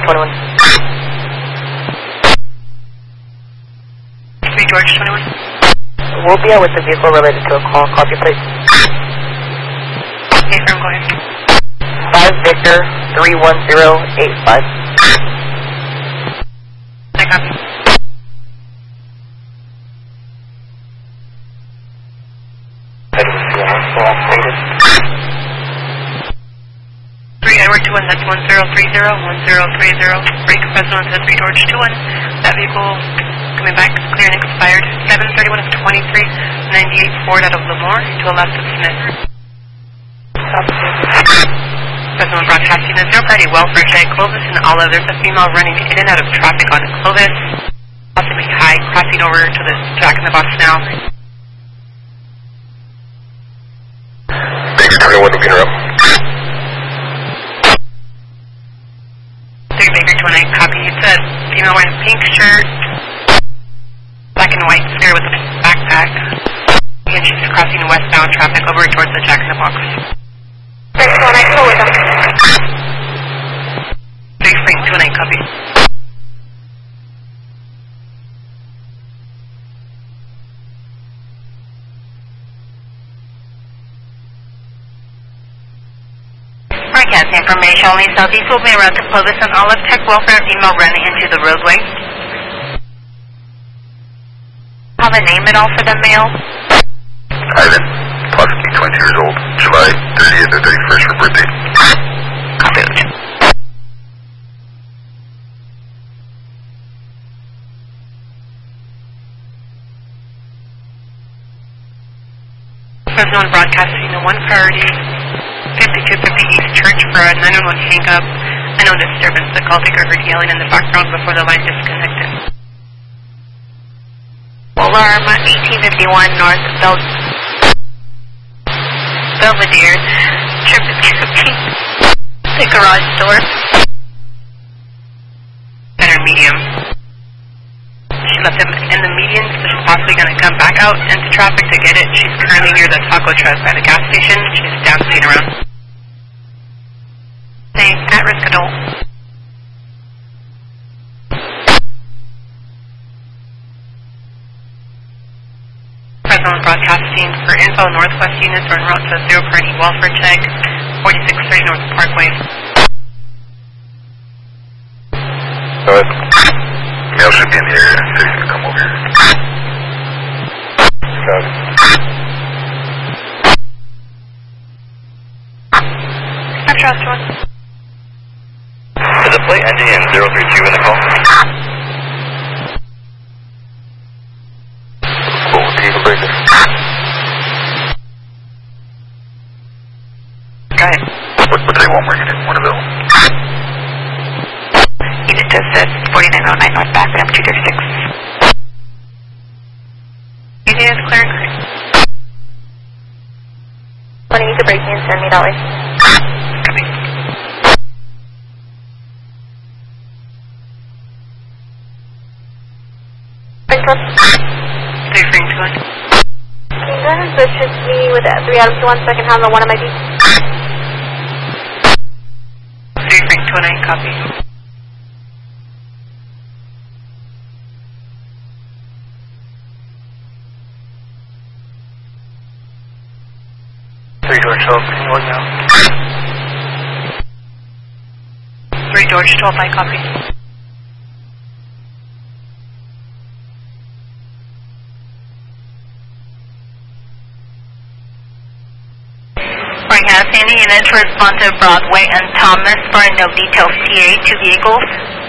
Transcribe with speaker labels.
Speaker 1: 21. 3 George 21.
Speaker 2: We'll be out with the vehicle related to a call. Copy, please.
Speaker 1: Okay, firm, go ahead.
Speaker 2: 5 Victor 31085.
Speaker 1: I copy. Edward 21, that's 1030, 1030, break Fresno to 3 George 21. That vehicle coming back, clear and expired, 731 of 23, 98 Ford out of Lemoore to a left of Smith. Fresno broadcasting a 0 party welfare check, Clovis and all others, a female running in and out of traffic on Clovis, possibly high, crossing over to the Jack in the Box now.
Speaker 3: Baker 21, looking her up.
Speaker 1: Baker 29, copy. It's a female wearing a pink shirt, black and white skirt with a backpack, and she's crossing westbound traffic over towards the Jack in the Box.
Speaker 2: Baker 29, go with them.
Speaker 1: Big Spring 29, copy.
Speaker 4: Broadcast information only. Southeast will be around to Clovis and Olive Tech Welfare female running into the roadway. Have a name at all for the male?
Speaker 3: Ivan, Plavsky, 22 years old, July 30th or 31st for birthday.
Speaker 4: Copy.
Speaker 1: Fresno broadcasting a 1 priority, 5250 East Church for a 911 hang-up. Unknown disturbance. The call taker heard yelling in the background before the line disconnected.
Speaker 4: Alarm 1851 North Belvedere. Trip is tripping. The garage door.
Speaker 1: Center medium. She left him in the median, so she's possibly going to come back out into traffic to get it. She's currently near the taco truck by the gas station. She's dancing around. Saying at-risk adult. Fresno broadcasting for info. Northwest units are en route to a 0 party welfare check, 4630 North Parkway.
Speaker 3: Go ahead. Male should be in the area. So you can come over here. Got it.
Speaker 1: I trust one.
Speaker 3: Is the plate ending in 032 in the call? Cool, vehicle breaker.
Speaker 1: Go ahead.
Speaker 3: What do they want? We're getting Warnerville.
Speaker 4: Unit just said 4909 North Back Ramp 236.
Speaker 1: Unit is clear and correct.
Speaker 2: When you can break me and send me that way.
Speaker 1: Copy. Three Spring 21.
Speaker 2: Can you go ahead and switch with me with 3 Adam to 1 so I can handle one of my beats?
Speaker 1: 3 Spring 29, copy.
Speaker 3: George 12, continuing now.
Speaker 1: 3 George 12, I copy.
Speaker 4: Broadcast, any units respond to Broadway and Thomas for a no detail CA 2 vehicles.